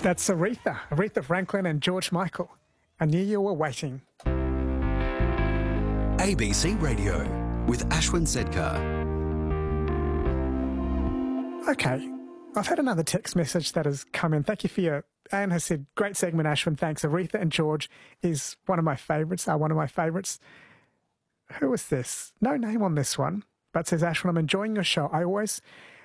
That's Aretha Franklin and George Michael. I knew you were waiting. ABC Radio with Ashwin Sedkar. Okay, I've had another text message that has come in. Thank you for your... Anne has said, great segment, Ashwin, thanks. Aretha and George is one of my favourites, Who is this? No name on this one, but says, Ashwin, I'm enjoying your show. I always